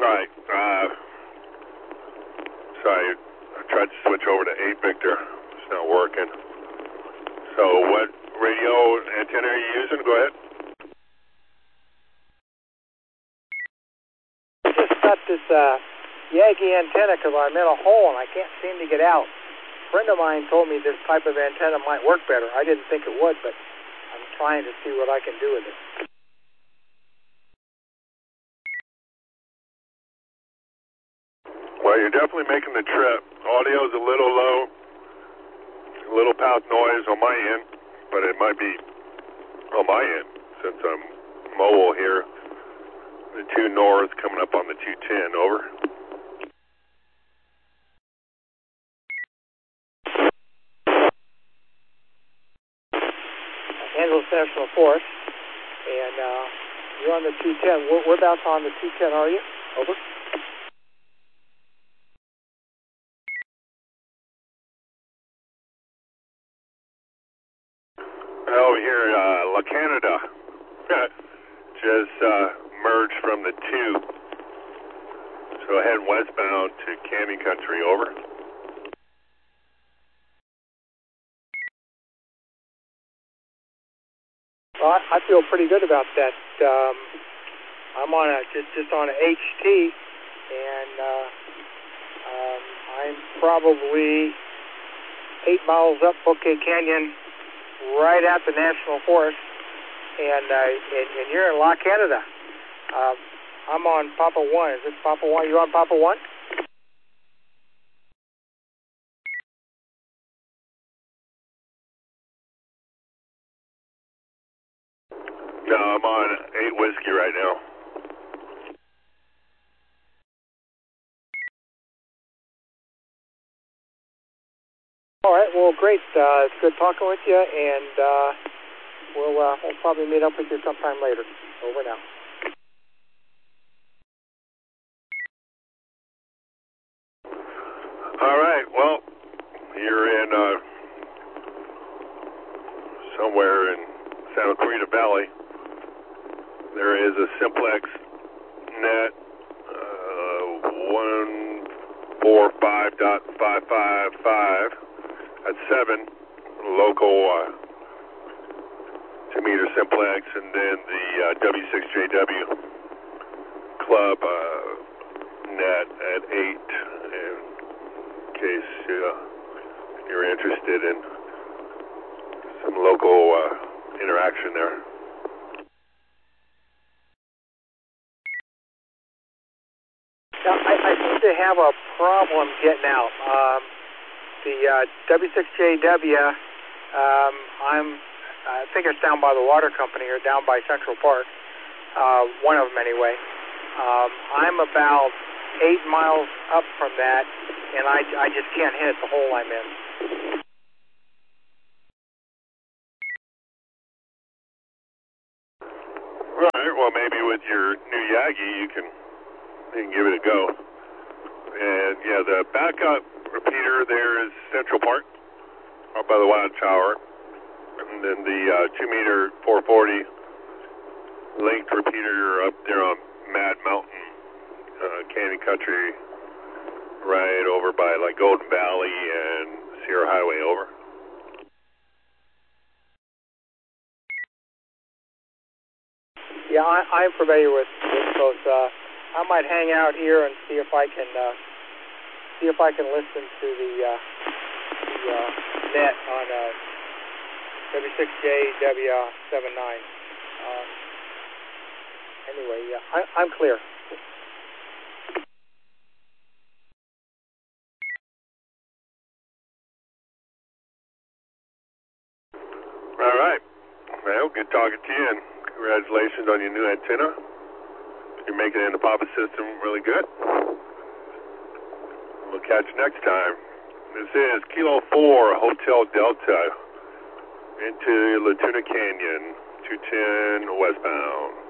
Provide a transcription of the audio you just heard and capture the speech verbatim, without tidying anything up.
Right. Uh, sorry, I tried to switch over to eight Victor. It's not working. So what radio antenna are you using? Go ahead. I just got this uh, Yagi antenna because I'm in a hole and I can't seem to get out. A friend of mine told me this type of antenna might work better. I didn't think it would, but I'm trying to see what I can do with it. Well, you're definitely making the trip. Audio's a little low, a little pouch noise on my end, but it might be on my end since I'm mobile here. The two north coming up on the two ten, over. Angeles National Forest, and uh, you're on the two ten. Where, whereabouts on the two ten are you? Over. Oh, here, uh, La Canada. Just uh, merged from the two. So heading westbound to Canyon Country, over. Well, I feel pretty good about that. Um, I'm on a just just on a H T, and uh, um, I'm probably eight miles up Bouquet Canyon, right at the National Forest, and uh, and, and you're in La Canada. Um, I'm on Papa One. Is this Papa One? You on Papa One? No, I'm on eight Whiskey right now. All right. Well, great. Uh, it's good talking with you, and uh, we'll uh, we'll probably meet up with you sometime later. Over now. All right. Well, you're in uh, somewhere in Santa Clarita Valley. There is a Simplex net uh, one forty-five point five five five at seven, local uh, two meter Simplex, and then the uh, W six J W club uh, net at eight, in case uh, you're interested in some local uh, interaction there. Now, I, I seem to have a problem getting out. Um, the uh, W six J W, um, I'm, I think it's down by the water company or down by Central Park, uh, one of them anyway. Um, I'm about eight miles up from that, and I, I just can't hit the hole I'm in. Right, well, maybe with your new Yagi, you can, you can give it a go. And, yeah, the backup repeater there is Central Park, up by the Wild Tower. And then the uh, two meter four forty linked repeater up there on Mad Mountain, uh, Canyon Country, right over by, like, Golden Valley and Sierra Highway, over. Yeah, I, I'm familiar with, with both. Uh, I might hang out here and see if I can uh, see if I can listen to the, uh, the uh, net on uh, W six J W seventy-nine. Uh, anyway, yeah, I, I'm clear. All right. Well, good talking to you, and congratulations on your new antenna. You're making it in the Papa system really good. We'll catch you next time. This is Kilo four, Hotel Delta, into Latuna Canyon, two ten westbound.